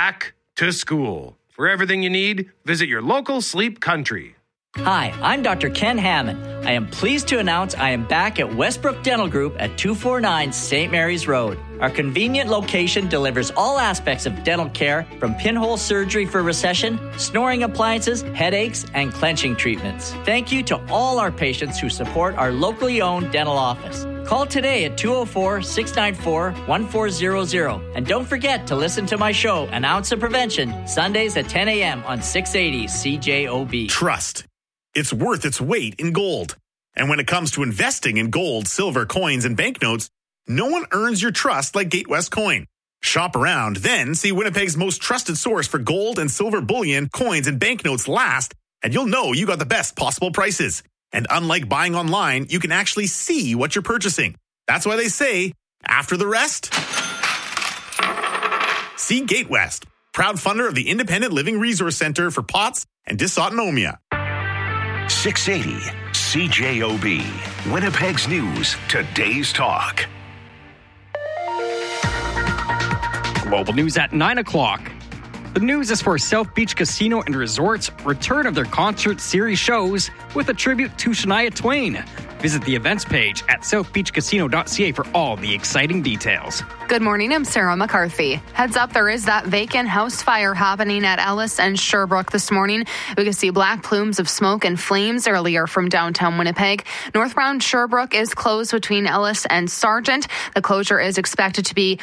back to school. For everything you need, visit your local Sleep Country. Hi, I'm Dr. Ken Hammond. I am pleased to announce I am back at Westbrook Dental Group at 249 St. Mary's Road. Our convenient location delivers all aspects of dental care, from pinhole surgery for recession, snoring appliances, headaches, and clenching treatments. Thank you to all our patients who support our locally owned dental office. Call today at 204-694-1400. And don't forget to listen to my show, An Ounce of Prevention, Sundays at 10 a.m. on 680 CJOB. Trust. It's worth its weight in gold. And when it comes to investing in gold, silver, coins, and banknotes, no one earns your trust like Gatewest Coin. Shop around, then see Winnipeg's most trusted source for gold and silver bullion, coins, and banknotes last, and you'll know you got the best possible prices. And unlike buying online, you can actually see what you're purchasing. That's why they say, after the rest, see Gatewest, proud funder of the Independent Living Resource Center for POTS and Dysautonomia. 680 CJOB, Winnipeg's News, Today's Talk. Global news at 9 o'clock. The news is for South Beach Casino and Resort's return of their concert series shows with a tribute to Shania Twain. Visit the events page at southbeachcasino.ca for all the exciting details. Good morning, I'm Sarah McCarthy. Heads up, there is that vacant house fire happening at Ellis and Sherbrooke this morning. We could see black plumes of smoke and flames earlier from downtown Winnipeg. Northbound Sherbrooke is closed between Ellis and Sargent. The closure is expected to be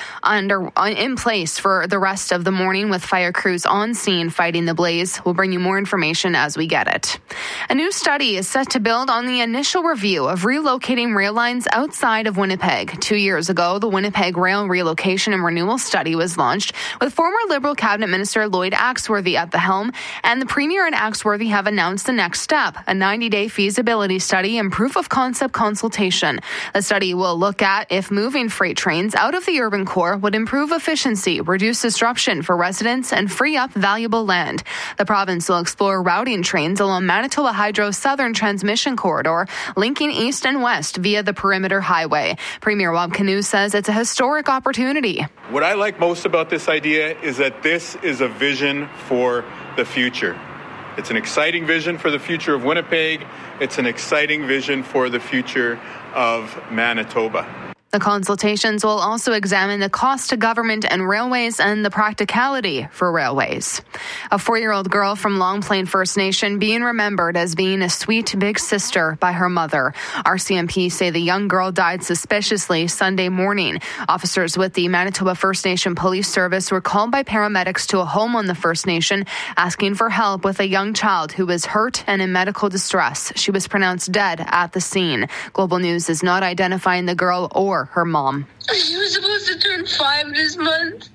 in place for the rest of the morning, with fire crews on scene fighting the blaze. We'll bring you more information as we get it. A new study is set to build on the initial review of relocating rail lines outside of Winnipeg. 2 years ago, the Winnipeg Rail Relocation and Renewal Study was launched, with former Liberal Cabinet Minister Lloyd Axworthy at the helm, and the Premier and Axworthy have announced the next step, a 90-day feasibility study and proof-of-concept consultation. The study will look at if moving freight trains out of the urban core would improve efficiency, reduce disruption for residents, and free up valuable land. The province will explore routing trains along Manitoba Hydro's southern transmission corridor, linking east and west via the Perimeter Highway. Premier Wab Kinew says it's a historic opportunity. What I like most about this idea is that this is a vision for the future. It's an exciting vision for the future of Winnipeg. It's an exciting vision for the future of Manitoba. The consultations will also examine the cost to government and railways and the practicality for railways. A 4-year-old girl from Long Plain First Nation being remembered as being a sweet big sister by her mother. RCMP say the young girl died suspiciously Sunday morning. Officers with the Manitoba First Nation Police Service were called by paramedics to a home on the First Nation, asking for help with a young child who was hurt and in medical distress. She was pronounced dead at the scene. Global News is not identifying the girl or her mom. She was supposed to turn 5 this month.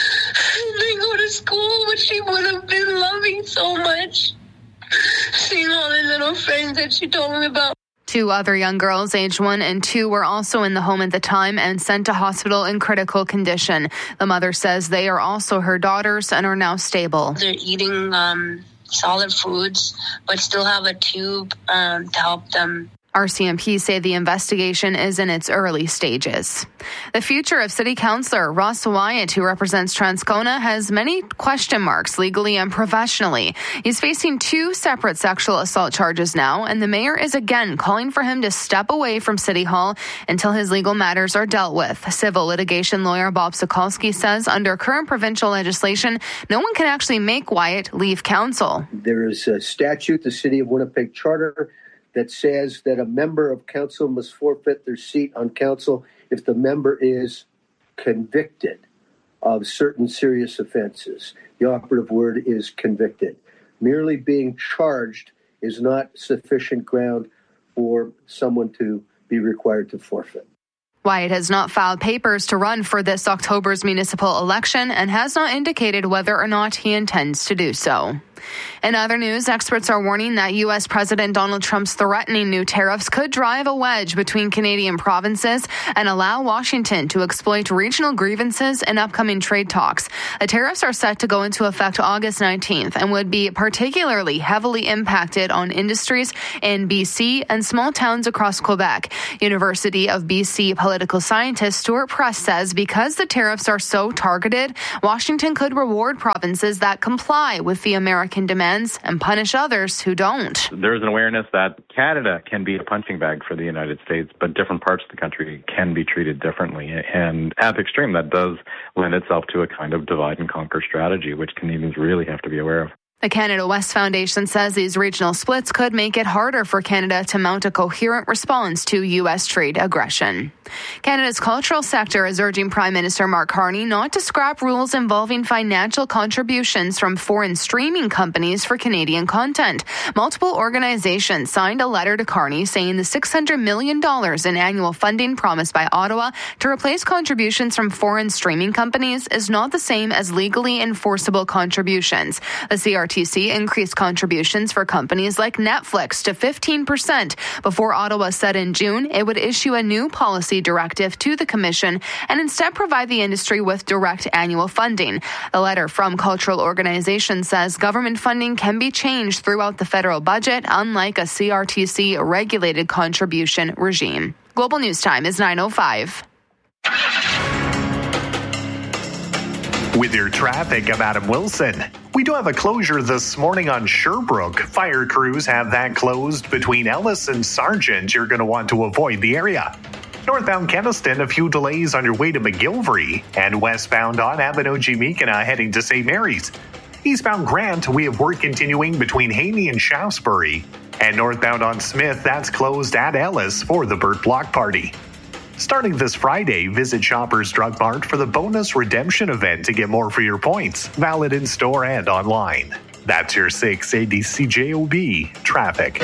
They go to school, which she would have been loving so much. Seeing all the little friends that she told me about. 2 other young girls, aged 1 and 2, were also in the home at the time and sent to hospital in critical condition. The mother says they are also her daughters and are now stable. They're eating solid foods, but still have a tube to help them. RCMP say the investigation is in its early stages. The future of City Councillor Ross Wyatt, who represents Transcona, has many question marks legally and professionally. He's facing 2 separate sexual assault charges now, and the mayor is again calling for him to step away from City Hall until his legal matters are dealt with. Civil litigation lawyer Bob Sokolsky says under current provincial legislation, no one can actually make Wyatt leave council. There is a statute, the City of Winnipeg Charter, that says that a member of council must forfeit their seat on council if the member is convicted of certain serious offenses. The operative word is convicted. Merely being charged is not sufficient ground for someone to be required to forfeit. Wyatt has not filed papers to run for this October's municipal election and has not indicated whether or not he intends to do so. In other news, experts are warning that U.S. President Donald Trump's threatening new tariffs could drive a wedge between Canadian provinces and allow Washington to exploit regional grievances in upcoming trade talks. The tariffs are set to go into effect August 19th and would be particularly heavily impacted on industries in BC and small towns across Quebec. University of BC political scientist Stuart Press says because the tariffs are so targeted, Washington could reward provinces that comply with the American demands and punish others who don't. There's an awareness that Canada can be a punching bag for the United States, but different parts of the country can be treated differently. And at the extreme, that does lend itself to a kind of divide and conquer strategy, which Canadians really have to be aware of. The Canada West Foundation says these regional splits could make it harder for Canada to mount a coherent response to U.S. trade aggression. Canada's cultural sector is urging Prime Minister Mark Carney not to scrap rules involving financial contributions from foreign streaming companies for Canadian content. Multiple organizations signed a letter to Carney saying the $600 million in annual funding promised by Ottawa to replace contributions from foreign streaming companies is not the same as legally enforceable contributions. The CRTC increased contributions for companies like Netflix to 15% before Ottawa said in June it would issue a new policy directive to the Commission and instead provide the industry with direct annual funding. The letter from cultural organizations says government funding can be changed throughout the federal budget, unlike a CRTC-regulated contribution regime. Global News Time is 9:05. With your traffic, I'm Adam Wilson. We do have a closure this morning on Sherbrooke. Fire crews have that closed between Ellis and Sargent. You're going to want to avoid the area. Northbound Keniston, a few delays on your way to McGilvery. And westbound on Abinogi-Meekina heading to St. Mary's. Eastbound Grant, we have work continuing between Haney and Shaftesbury. And northbound on Smith, that's closed at Ellis for the Burt Block Party. Starting this Friday, visit Shoppers Drug Mart for the bonus redemption event to get more for your points. Valid in store and online. That's your 680 CJOB traffic.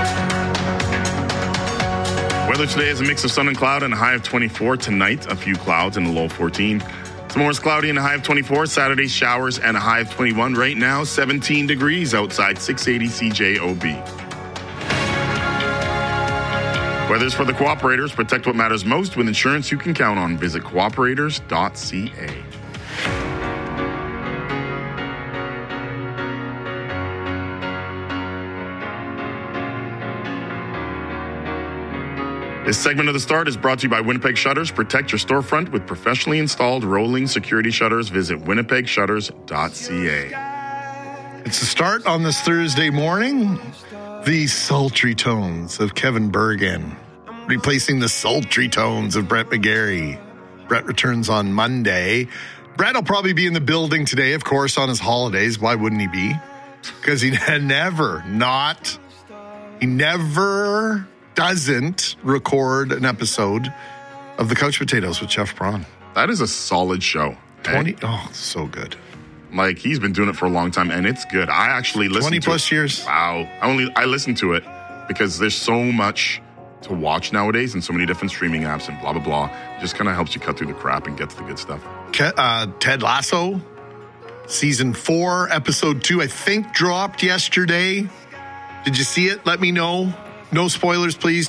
Weather today is a mix of sun and cloud and a high of 24. Tonight, a few clouds and a low of 14. Tomorrow's cloudy and a high of 24. Saturday, showers and a high of 21. Right now, 17 degrees outside, 680 CJOB. Weather's for the Cooperators. Protect what matters most with insurance you can count on. Visit cooperators.ca. This segment of The Start is brought to you by Winnipeg Shutters. Protect your storefront with professionally installed rolling security shutters. Visit winnipegshutters.ca. It's The Start on this Thursday morning. The sultry tones of Kevin Bergen, replacing the sultry tones of Brett McGarry. Brett returns on Monday. Brett will probably be in the building today, of course, on his holidays. Why wouldn't he be? Because he never doesn't record an episode of The Couch Potatoes with Jeff Braun. That is a solid show. 20, oh, so good. Like, he's been doing it for a long time, and it's good. I actually listen to 20 plus years. Wow. I listen to it because there's so much to watch nowadays and so many different streaming apps and blah, blah, blah. It just kind of helps you cut through the crap and get to the good stuff. Ted Lasso, season 4, episode 2, I think dropped yesterday. Did you see it? Let me know. No spoilers, please.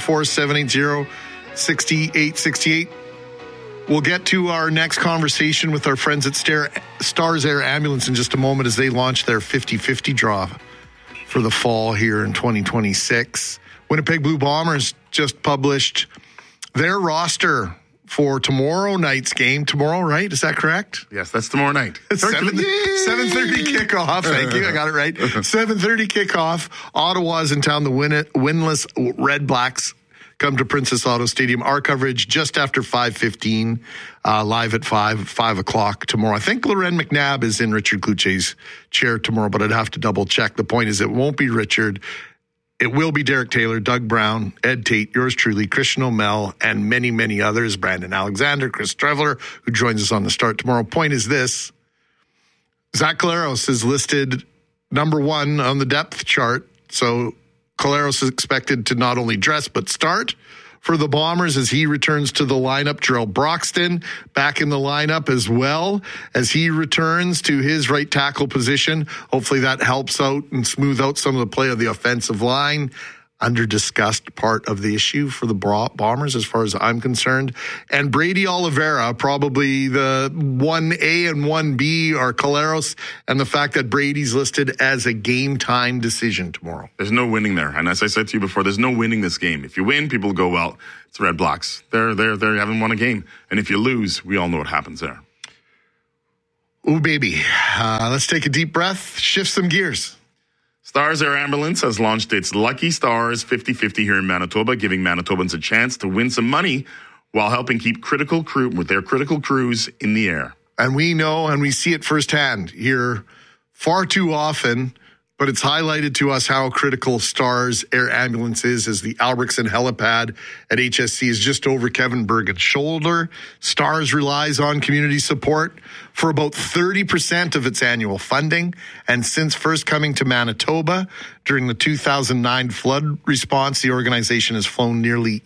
204-780-6868. We'll get to our next conversation with our friends at Stars Air Ambulance in just a moment as they launch their 50-50 draw for the fall here in 2026. Winnipeg Blue Bombers just published their roster for tomorrow night's game. Tomorrow, right? Is that correct? Yes, that's tomorrow night. 7:30 kickoff. Thank you. I got it right. 7:30 kickoff. Ottawa's in town. The winless Red Blacks come to Princess Auto Stadium. Our coverage just after 5:15, live at 5 o'clock tomorrow. I think Loren McNabb is in Richard Kluche's chair tomorrow, but I'd have to double check. The point is it won't be Richard. It will be Derek Taylor, Doug Brown, Ed Tate, yours truly, Christian O'Mell, and many, many others. Brandon Alexander, Chris Trevler, who joins us on the Start tomorrow. Point is this. Zach Collaros is listed number 1 on the depth chart. So Collaros is expected to not only dress, but start. for the Bombers as he returns to the lineup. Jarrell Broxton back in the lineup as well as he returns to his right tackle position. Hopefully that helps out and smooth out some of the play of the offensive line. Under-discussed part of the issue for the Bombers as far as I'm concerned. And Brady Oliveira, probably the 1A and 1B are Collaros, and the fact that Brady's listed as a game-time decision tomorrow. There's no winning there. And as I said to you before, there's no winning this game. If you win, people go, well, it's Red Blacks. They haven't won a game. And if you lose, we all know what happens there. Ooh, baby. Let's take a deep breath, shift some gears. Stars Air Ambulance has launched its Lucky Stars 50-50 here in Manitoba, giving Manitobans a chance to win some money while helping keep critical crews in the air. And we know and we see it firsthand here far too often, but it's highlighted to us how critical Stars Air Ambulance is as the Albrechtsen helipad at HSC is just over Kevin Bergen's shoulder. Stars relies on community support for about 30% of its annual funding. And since first coming to Manitoba during the 2009 flood response, the organization has flown nearly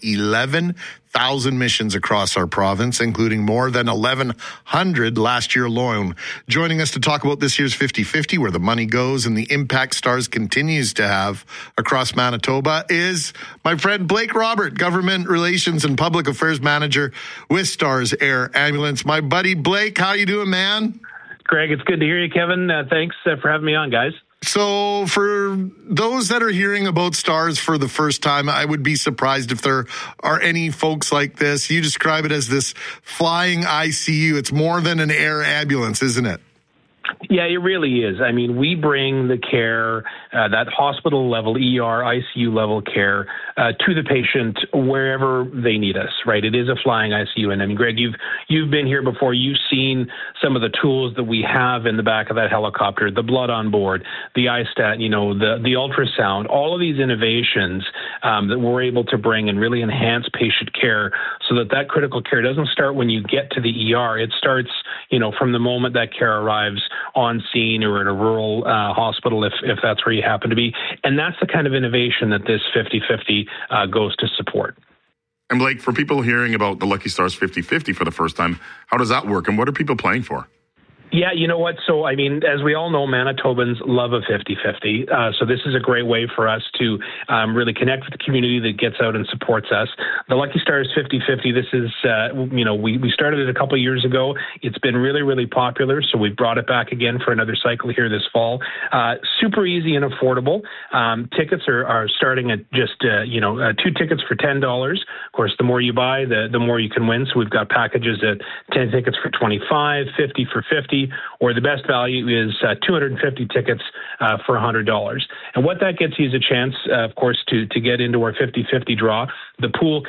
11,000 missions across our province, including more than 1,100 last year alone. Joining us to talk about this year's 50-50, where the money goes and the impact Stars continues to have across Manitoba, is my friend Blake Robert, Government Relations and Public Affairs Manager with Stars Air Ambulance. My buddy Blake, how you doing, man? Greg, it's good to hear you, Kevin. Thanks for having me on, guys. So for those that are hearing about Stars for the first time, I would be surprised if there are any folks like this. You describe it as this flying ICU. It's more than an air ambulance, isn't it? Yeah, it really is. I mean, we bring the care, that hospital level, ER, ICU level care to the patient wherever they need us, right? It is a flying ICU. And I mean, Greg, you've been here before. You've seen some of the tools that we have in the back of that helicopter, the blood on board, the iStat, the ultrasound, all of these innovations that we're able to bring and really enhance patient care so that critical care doesn't start when you get to the ER. It starts, from the moment that care arrives on scene or at a rural hospital, if that's where you happen to be. And that's the kind of innovation that this 50-50 goes to support. And Blake, for people hearing about the Lucky Stars 50-50 for the first time, how does that work and what are people playing for? Yeah, you know what? So, I mean, as we all know, Manitobans love a 50-50. So this is a great way for us to really connect with the community that gets out and supports us. The Lucky Stars 50-50, this is, we started it a couple of years ago. It's been really, really popular. So we've brought it back again for another cycle here this fall. Super easy and affordable. Tickets are starting at just, 2 tickets for $10. Of course, the more you buy, the more you can win. So we've got packages at 10 tickets for $25, 50 for $50. Or the best value is 250 tickets for $100. And what that gets you is a chance, of course, to get into our 50-50 draw. The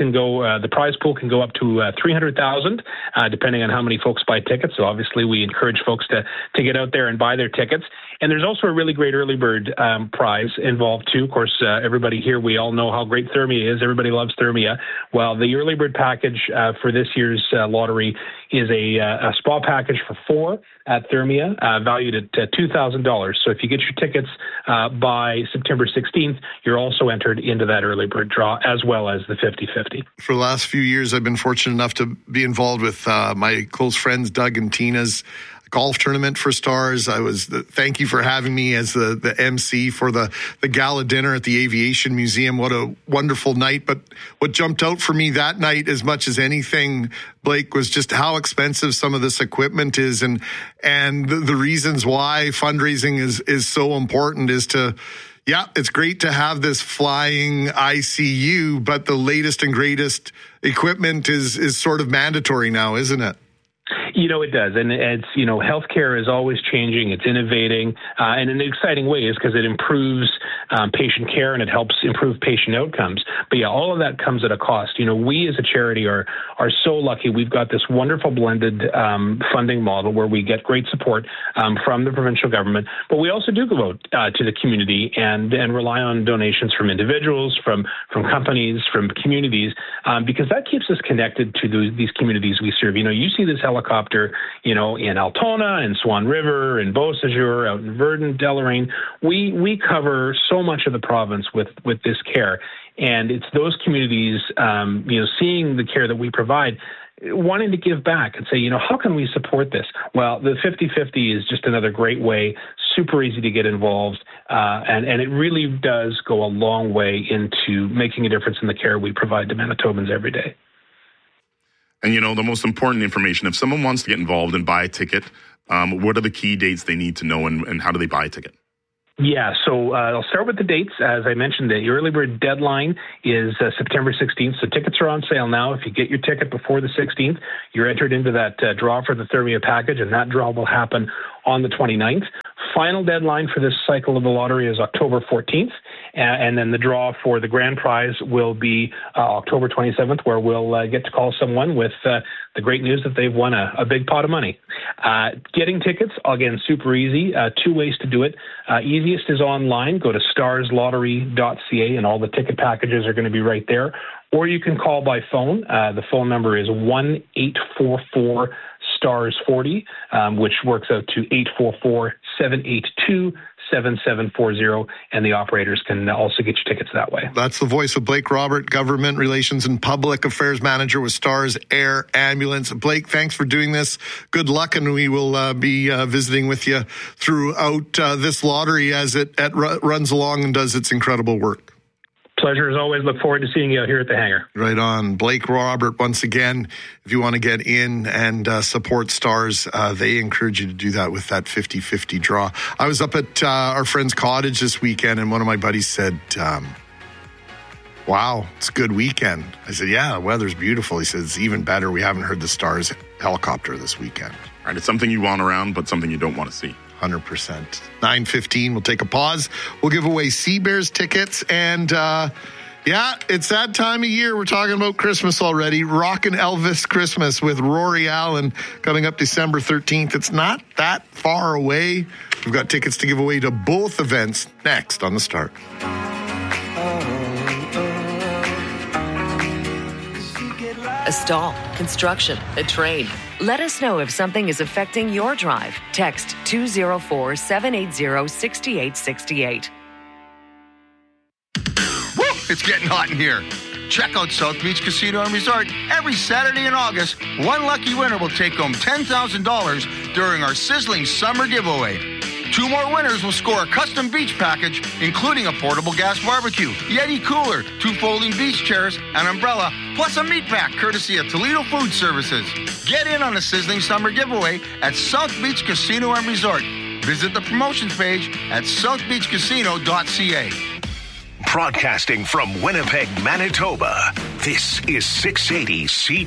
prize pool can go up to $300,000, depending on how many folks buy tickets. So obviously, we encourage folks to get out there and buy their tickets. And there's also a really great early bird prize involved too. Of course, everybody here, we all know how great Thermia is. Everybody loves Thermia. Well, the early bird package for this year's lottery is a spa package for 4 at Thermia, valued at $2,000. So if you get your tickets by September 16th, you're also entered into that early bird draw as well as the 50-50. For the last few years, I've been fortunate enough to be involved with my close friends, Doug and Tina's golf tournament for Stars. Thank you for having me as the MC for the gala dinner at the Aviation Museum. What a wonderful night. But what jumped out for me that night as much as anything, Blake, was just how expensive some of this equipment is and the reasons why fundraising is so important is to, yeah, it's great to have this flying ICU, but the latest and greatest equipment is sort of mandatory now, isn't it? It does. And it's, healthcare is always changing. It's innovating in an exciting way because it improves patient care and it helps improve patient outcomes. But yeah, all of that comes at a cost. We as a charity are so lucky. We've got this wonderful blended funding model where we get great support from the provincial government, but we also do go out to the community and rely on donations from individuals, from companies, from communities, because that keeps us connected to these communities we serve. You see this helicopter, in Altona and Swan River and Beausejour, out in Verdun, Deloraine. We cover so much of the province with this care. And it's those communities, seeing the care that we provide, wanting to give back and say, how can we support this? Well, the 50-50 is just another great way, super easy to get involved, and it really does go a long way into making a difference in the care we provide to Manitobans every day. And, the most important information, if someone wants to get involved and buy a ticket, what are the key dates they need to know, and how do they buy a ticket? Yeah, so I'll start with the dates. As I mentioned, the early bird deadline is September 16th, so tickets are on sale now. If you get your ticket before the 16th, you're entered into that draw for the Thermia package, and that draw will happen on the 29th. Final deadline for this cycle of the lottery is October 14th, and then the draw for the grand prize will be October 27th, where we'll get to call someone with the great news that they've won a big pot of money. Getting tickets, again, super easy. Two ways to do it. Easiest is online. Go to starslottery.ca, and all the ticket packages are going to be right there. Or you can call by phone. The phone number is 1-844-STARS-40, which works out to 844-782-7740, and the operators can also get your tickets that way. That's the voice of Blake Robert, Government Relations and Public Affairs Manager with Stars Air Ambulance. Blake, thanks for doing this. Good luck, and we will be visiting with you throughout this lottery as it runs along and does its incredible work. Pleasure as always. Look forward to seeing you out here at the hangar. Right on. Blake Robert, once again, if you want to get in and support Stars, they encourage you to do that with that 50-50 draw. I was up at our friend's cottage this weekend, and one of my buddies said, wow, it's a good weekend. I said, yeah, the weather's beautiful. He said, it's even better. We haven't heard the Stars helicopter this weekend. All right, it's something you want around, but something you don't want to see. 100%. 9:15, we'll take a pause. We'll give away Sea Bears tickets. And, it's that time of year. We're talking about Christmas already. Rockin' Elvis Christmas with Rory Allen coming up December 13th. It's not that far away. We've got tickets to give away to both events next on The Start. A stall, construction, a trade. Let us know if something is affecting your drive. Text 204-780-6868. Woo! It's getting hot in here. Check out South Beach Casino and Resort. Every Saturday in August, one lucky winner will take home $10,000 during our sizzling summer giveaway. 2 more winners will score a custom beach package, including a portable gas barbecue, Yeti cooler, 2 folding beach chairs, an umbrella, plus a meat pack courtesy of Toledo Food Services. Get in on the sizzling summer giveaway at South Beach Casino and Resort. Visit the promotions page at southbeachcasino.ca. Broadcasting from Winnipeg, Manitoba, this is 680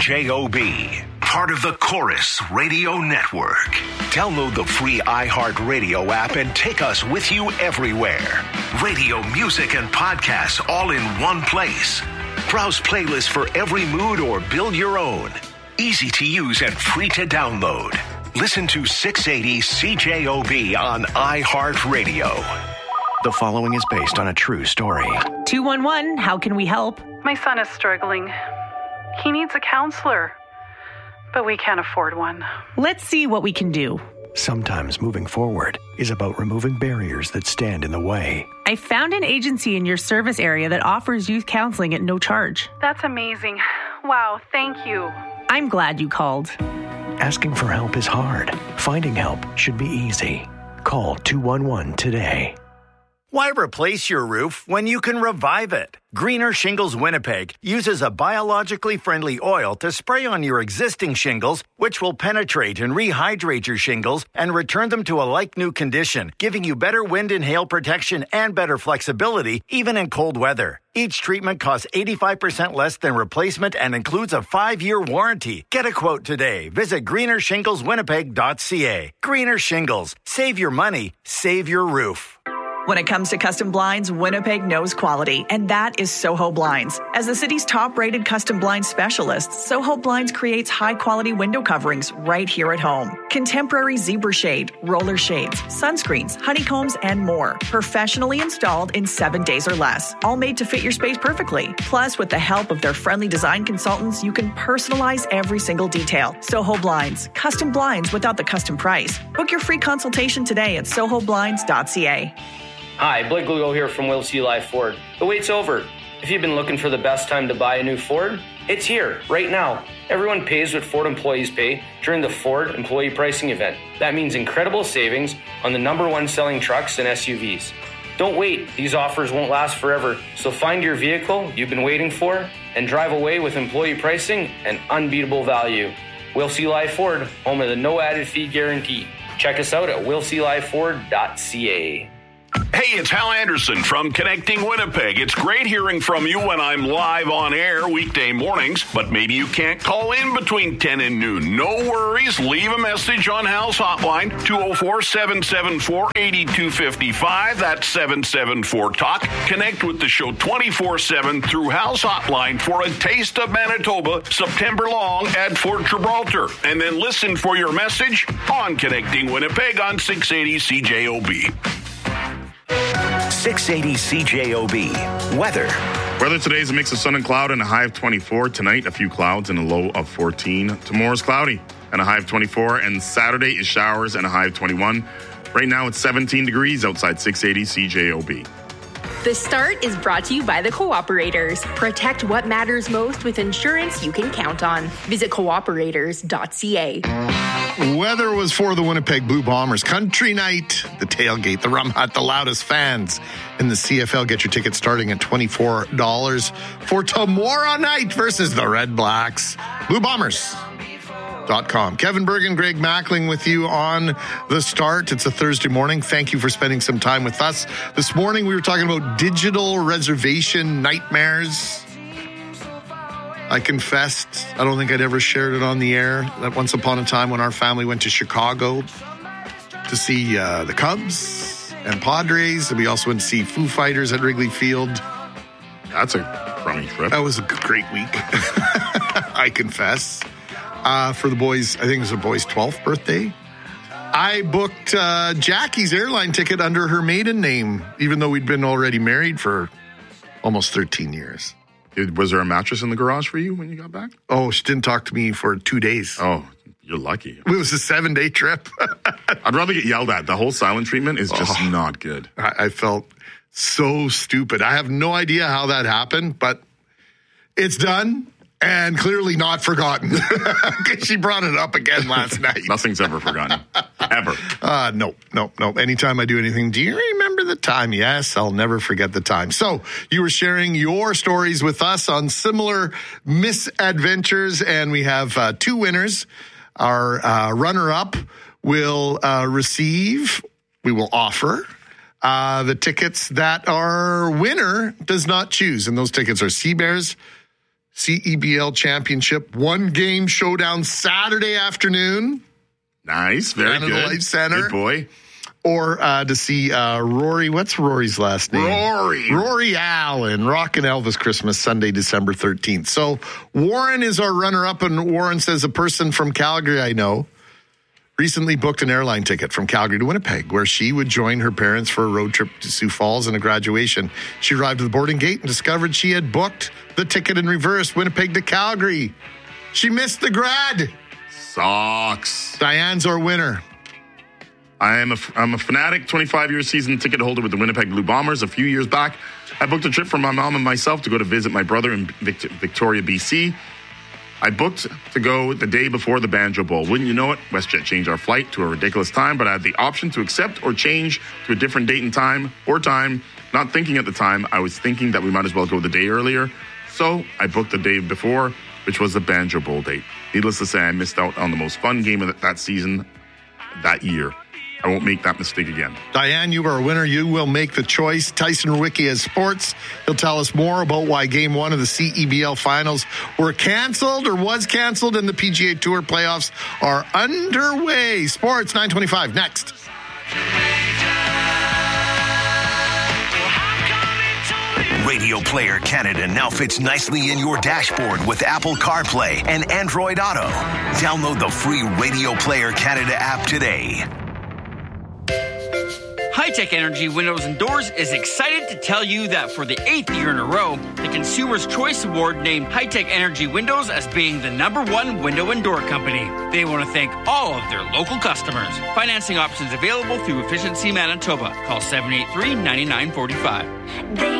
CJOB, part of the Chorus Radio Network. Download the free iHeartRadio app and take us with you everywhere. Radio, music, and podcasts all in one place. Browse playlists for every mood or build your own. Easy to use and free to download. Listen to 680 CJOB on iHeartRadio. The following is based on a true story. 211, how can we help? My son is struggling. He needs a counselor, but we can't afford one. Let's see what we can do. Sometimes moving forward is about removing barriers that stand in the way. I found an agency in your service area that offers youth counseling at no charge. That's amazing. Wow, thank you. I'm glad you called. Asking for help is hard. Finding help should be easy. Call 211 today. Why replace your roof when you can revive it? Greener Shingles Winnipeg uses a biologically friendly oil to spray on your existing shingles, which will penetrate and rehydrate your shingles and return them to a like-new condition, giving you better wind and hail protection and better flexibility, even in cold weather. Each treatment costs 85% less than replacement and includes a 5-year warranty. Get a quote today. Visit greenershingleswinnipeg.ca. Greener Shingles. Save your money. Save your roof. When it comes to custom blinds, Winnipeg knows quality, and that is Soho Blinds. As the city's top-rated custom blind specialist, Soho Blinds creates high-quality window coverings right here at home. Contemporary zebra shade, roller shades, sunscreens, honeycombs, and more. Professionally installed in 7 days or less. All made to fit your space perfectly. Plus, with the help of their friendly design consultants, you can personalize every single detail. Soho Blinds. Custom blinds without the custom price. Book your free consultation today at sohoblinds.ca. Hi, Blake Lugo here from Will C. Life Ford. The wait's over. If you've been looking for the best time to buy a new Ford, it's here, right now. Everyone pays what Ford employees pay during the Ford Employee Pricing Event. That means incredible savings on the #1 selling trucks and SUVs. Don't wait. These offers won't last forever. So find your vehicle you've been waiting for and drive away with employee pricing and unbeatable value. Will C. Live Ford, home of the no added fee guarantee. Check us out at willcliveford.ca. Hey, it's Hal Anderson from Connecting Winnipeg. It's great hearing from you when I'm live on air weekday mornings, but maybe you can't call in between 10 and noon. No worries. Leave a message on Hal's hotline, 204-774-8255. That's 774-TALK. Connect with the show 24/7 through Hal's hotline for a taste of Manitoba September long at Fort Gibraltar. And then listen for your message on Connecting Winnipeg on 680 CJOB. 680 CJOB. Weather. Weather today is a mix of sun and cloud and a high of 24. Tonight, a few clouds and a low of 14. Tomorrow's cloudy and a high of 24. And Saturday is showers and a high of 21. Right now, it's 17 degrees outside 680 CJOB. The Start is brought to you by the Cooperators. Protect what matters most with insurance you can count on. Visit cooperators.ca. Weather was for the Winnipeg Blue Bombers. Country night, the tailgate, the rum hut, the loudest fans in the CFL. Get your tickets starting at $24 for tomorrow night versus the Red Blacks. BlueBombers.com. Kevin Bergen, Greg Mackling with you on the Start. It's a Thursday morning. Thank you for spending some time with us. This morning we were talking about digital reservation nightmares. I confessed, I don't think I'd ever shared it on the air, that once upon a time when our family went to Chicago to see the Cubs and Padres, and we also went to see Foo Fighters at Wrigley Field. That's a crummy trip. That was a great week, I confess. For the boys, I think it was the boys' 12th birthday. I booked Jackie's airline ticket under her maiden name, even though we'd been already married for almost 13 years. Was there a mattress in the garage for you when you got back? Oh, she didn't talk to me for 2 days. Oh, you're lucky. It was a 7-day trip. I'd rather get yelled at. The whole silent treatment is just not good. I felt so stupid. I have no idea how that happened, but it's done. And clearly not forgotten. She brought it up again last night. Nothing's ever forgotten. Ever. No. Anytime I do anything, do you remember the time? Yes, I'll never forget the time. So you were sharing your stories with us on similar misadventures, and we have two winners. Our runner-up will we will offer the tickets that our winner does not choose. And those tickets are Sea Bears CEBL Championship, one-game showdown Saturday afternoon. Nice, very Canada good. Life Center. Good boy. Or to see Rory, what's Rory's last name? Rory Allen, Rockin' Elvis Christmas, Sunday, December 13th. So Warren is our runner-up, and Warren says a person from Calgary I know recently booked an airline ticket from Calgary to Winnipeg, where she would join her parents for a road trip to Sioux Falls and a graduation. She arrived at the boarding gate and discovered she had booked the ticket in reverse, Winnipeg to Calgary. She missed the grad. Sucks. Diane's our winner. I'm a fanatic 25-year season ticket holder with the Winnipeg Blue Bombers. A few years back, I booked a trip for my mom and myself to go to visit my brother in Victoria, BC. I booked to go the day before the Banjo Bowl. Wouldn't you know it, WestJet changed our flight to a ridiculous time, but I had the option to accept or change to a different date and time, not thinking at the time. I was thinking that we might as well go the day earlier. So I booked the day before, which was the Banjo Bowl date. Needless to say, I missed out on the most fun game of that season that year. I won't make that mistake again. Diane, you are a winner. You will make the choice. Tyson Rewicki has sports. He'll tell us more about why Game 1 of the CEBL Finals were canceled or was canceled, and the PGA Tour playoffs are underway. Sports 9:25 next. Radio Player Canada now fits nicely in your dashboard with Apple CarPlay and Android Auto. Download the free Radio Player Canada app today. High-Tech Energy Windows and Doors is excited to tell you that for the 8th year in a row, the Consumer's Choice Award named High-Tech Energy Windows as being the #1 window and door company. They want to thank all of their local customers. Financing options available through Efficiency Manitoba. Call 783-9945.